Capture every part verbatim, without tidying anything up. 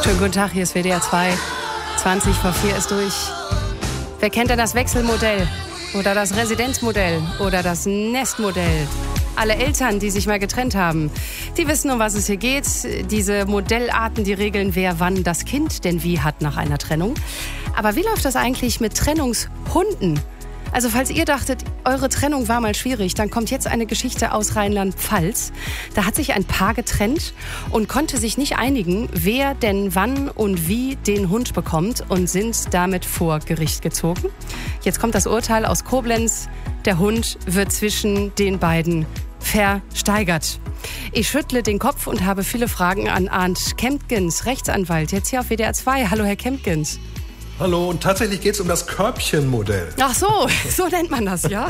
Schönen guten Tag, hier ist W D R zwei. zwanzig vor vier ist durch. Wer kennt denn das Wechselmodell? Oder das Residenzmodell? Oder das Nestmodell? Alle Eltern, die sich mal getrennt haben, die wissen, um was es hier geht. Diese Modellarten, die regeln, wer wann das Kind denn wie hat nach einer Trennung. Aber wie läuft das eigentlich mit Trennungshunden? Also falls ihr dachtet, eure Trennung war mal schwierig, dann kommt jetzt eine Geschichte aus Rheinland-Pfalz. Da hat sich ein Paar getrennt und konnte sich nicht einigen, wer denn wann und wie den Hund bekommt und sind damit vor Gericht gezogen. Jetzt kommt das Urteil aus Koblenz. Der Hund wird zwischen den beiden versteigert. Ich schüttle den Kopf und habe viele Fragen an Arndt Kempkens, Rechtsanwalt, jetzt hier auf W D R zwei. Hallo, Herr Kempkens. Hallo, und tatsächlich geht es um das Körbchenmodell. Ach so, so nennt man das, ja?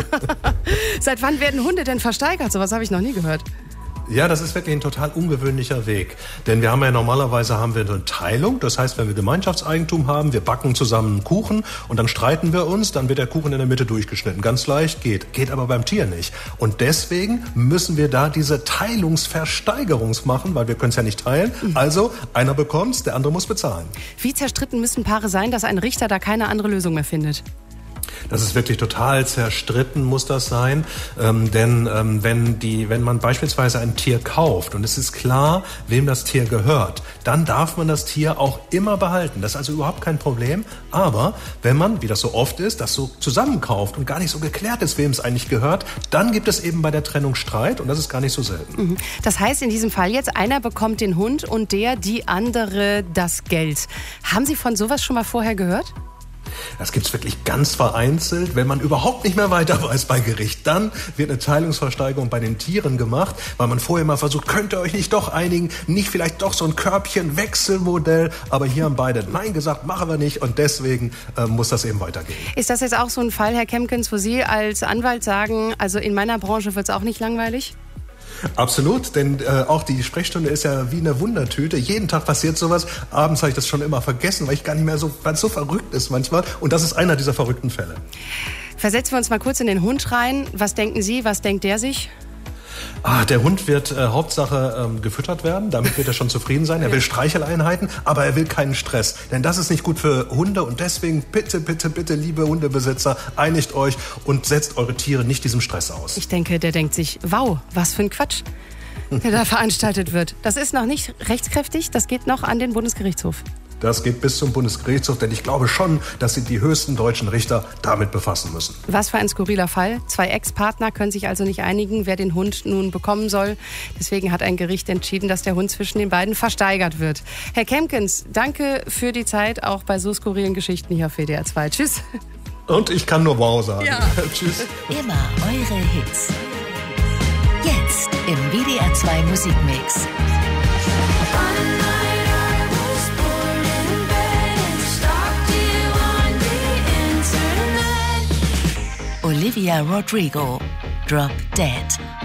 Seit wann werden Hunde denn versteigert? Sowas habe ich noch nie gehört. Ja, das ist wirklich ein total ungewöhnlicher Weg. Denn wir haben ja normalerweise haben wir eine Teilung. Das heißt, wenn wir Gemeinschaftseigentum haben, wir backen zusammen einen Kuchen und dann streiten wir uns, dann wird der Kuchen in der Mitte durchgeschnitten. Ganz leicht, geht. Geht aber beim Tier nicht. Und deswegen müssen wir da diese Teilungsversteigerungs machen, weil wir können es ja nicht teilen. Also, einer bekommt's, der andere muss bezahlen. Wie zerstritten müssen Paare sein, dass ein Richter da keine andere Lösung mehr findet? Das ist wirklich total zerstritten, muss das sein. Ähm, denn ähm, wenn, die, wenn man beispielsweise ein Tier kauft und es ist klar, wem das Tier gehört, dann darf man das Tier auch immer behalten. Das ist also überhaupt kein Problem. Aber wenn man, wie das so oft ist, das so zusammenkauft und gar nicht so geklärt ist, wem es eigentlich gehört, dann gibt es eben bei der Trennung Streit und das ist gar nicht so selten. Das heißt in diesem Fall jetzt, einer bekommt den Hund und der, die andere das Geld. Haben Sie von sowas schon mal vorher gehört? Das gibt's wirklich ganz vereinzelt, wenn man überhaupt nicht mehr weiter weiß bei Gericht. Dann wird eine Teilungsversteigerung bei den Tieren gemacht, weil man vorher mal versucht, könnt ihr euch nicht doch einigen, nicht vielleicht doch so ein Körbchen-Wechselmodell. Aber hier haben beide Nein gesagt, machen wir nicht und deswegen äh, muss das eben weitergehen. Ist das jetzt auch so ein Fall, Herr Kempkens, wo Sie als Anwalt sagen, also in meiner Branche wird's auch nicht langweilig? Absolut, denn äh, auch die Sprechstunde ist ja wie eine Wundertüte. Jeden Tag passiert sowas. Abends habe ich das schon immer vergessen, weil ich gar nicht mehr so, weil es so verrückt ist manchmal. Und das ist einer dieser verrückten Fälle. Versetzen wir uns mal kurz in den Hund rein. Was denken Sie, was denkt der sich? Ah, der Hund wird äh, Hauptsache ähm, gefüttert werden, damit wird er schon zufrieden sein. Er will Streicheleinheiten, aber er will keinen Stress. Denn das ist nicht gut für Hunde und deswegen bitte, bitte, bitte, liebe Hundebesitzer, einigt euch und setzt eure Tiere nicht diesem Stress aus. Ich denke, der denkt sich, wow, was für ein Quatsch, der da veranstaltet wird. Das ist noch nicht rechtskräftig, das geht noch an den Bundesgerichtshof. Das geht bis zum Bundesgerichtshof, denn ich glaube schon, dass sich die höchsten deutschen Richter damit befassen müssen. Was für ein skurriler Fall. Zwei Ex-Partner können sich also nicht einigen, wer den Hund nun bekommen soll. Deswegen hat ein Gericht entschieden, dass der Hund zwischen den beiden versteigert wird. Herr Kempkens, danke für die Zeit, auch bei so skurrilen Geschichten hier auf W D R zwei. Tschüss. Und ich kann nur wow sagen. Ja. Tschüss. Immer eure Hits. Jetzt im W D R zwei Musikmix. Olivia Rodrigo, Drop Dead.